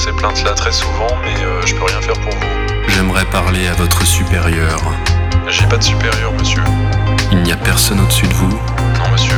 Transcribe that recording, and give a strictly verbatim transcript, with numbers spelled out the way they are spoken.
ces plaintes-là très souvent, mais euh, je peux rien faire pour vous. J'aimerais parler à votre supérieur. J'ai pas de supérieur, monsieur. Il n'y a personne au-dessus de vous ? Non, monsieur.